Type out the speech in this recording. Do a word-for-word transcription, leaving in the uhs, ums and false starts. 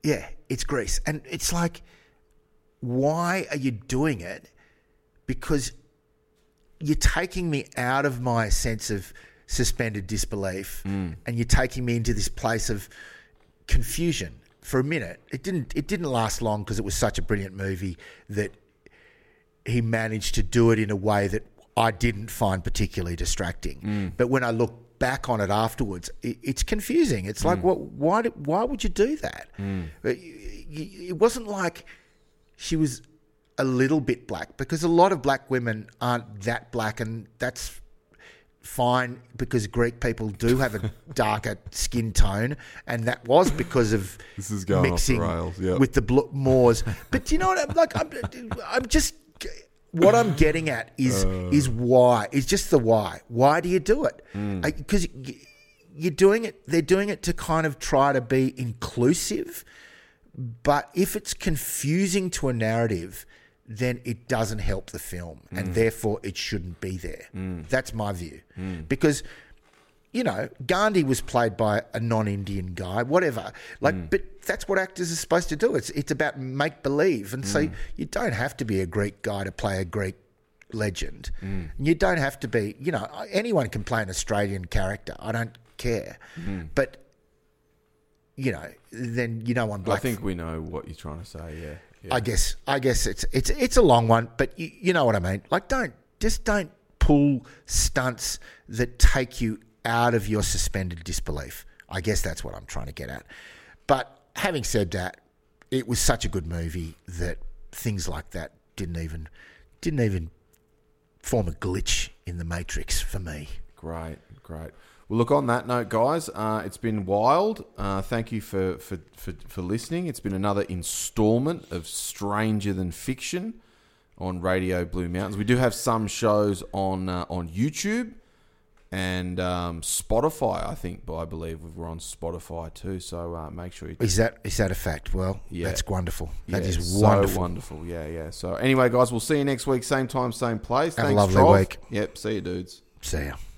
Yeah, it's Grease. And it's like, why are you doing it? Because you're taking me out of my sense of suspended disbelief Mm. and you're taking me into this place of confusion for a minute. It didn't it didn't last long because it was such a brilliant movie that he managed to do it in a way that I didn't find particularly distracting. Mm. But when I look back on it afterwards, it, it's confusing. It's like, Mm. what? Why? Did, why would you do that? Mm. It, it wasn't like she was a little bit black, because a lot of black women aren't that black, and that's fine because Greek people do have a darker skin tone, and that was because of This is going mixing off the rails, yep. with the bl- Moors. But do you know what I'm like? I'm, I'm just what I'm getting at is Uh. is why. It's just the why. Why do you do it? Mm. Because you're doing it. They're doing it to kind of try to be inclusive, but if it's confusing to a narrative, then it doesn't help the film, and Mm. therefore it shouldn't be there. Mm. That's my view. Mm. Because, you know, Gandhi was played by a non-Indian guy, whatever. Like, Mm. but that's what actors are supposed to do. It's it's about make believe, and so Mm. you don't have to be a Greek guy to play a Greek legend. Mm. You don't have to be. You know, anyone can play an Australian character. I don't care, Mm. but. You know, then you don't want I black. think we know what you're trying to say. Yeah. yeah. I guess. I guess it's it's it's a long one, but you, you know what I mean. Like, don't just don't pull stunts that take you out of your suspended disbelief. I guess that's what I'm trying to get at. But having said that, it was such a good movie that things like that didn't even didn't even form a glitch in the Matrix for me. Great, great. Well, look, on that note, guys, uh, it's been wild. Uh, thank you for, for, for, for listening. It's been another installment of Stranger Than Fiction on Radio Blue Mountains. We do have some shows on uh, on YouTube and um, Spotify, I think, but I believe we're on Spotify too, so uh, make sure you... Is that is that a fact? Well, Yeah. that's wonderful. That Yeah, is so wonderful. wonderful. Yeah, yeah. So anyway, guys, we'll see you next week, same time, same place. Have a Thanks, lovely Trov. week. Yep, see you, dudes. See ya.